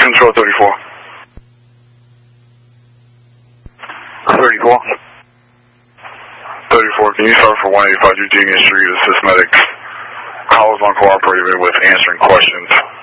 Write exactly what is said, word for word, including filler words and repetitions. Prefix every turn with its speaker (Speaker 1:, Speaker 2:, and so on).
Speaker 1: Control thirty-four.
Speaker 2: thirty-four.
Speaker 1: thirty-four, can you start for one eighty-five Eugenia Street, assist medics? Calls uncooperative with answering questions.